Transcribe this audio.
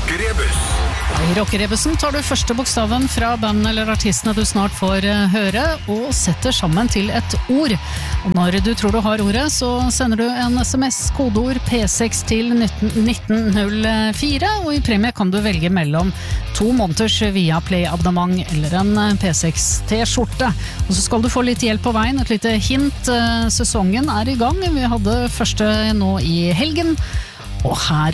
Rockerebus. I Rockerebussen tar du første bokstaven fra bandet eller artistene du snart får høre, og setter sammen til et ord. Og når du tror du har ordet, så sender du en SMS, kodeord P6 til 1904, og i premie kan du velge mellom 2 måneders via Play-abonnement eller en P6 T-skjorte. Og så skal du få litt hjelp på veien, et lite hint. Sesongen er i gang. Vi hadde første nå i helgen. Og her